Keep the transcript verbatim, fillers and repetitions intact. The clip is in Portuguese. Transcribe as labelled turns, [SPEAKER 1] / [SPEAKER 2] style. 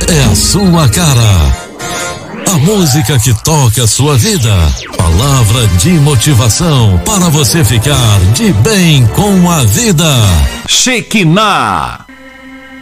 [SPEAKER 1] é a sua cara. A música que toca a sua vida. Palavra de motivação para você ficar de bem com a vida.
[SPEAKER 2] Shekinah.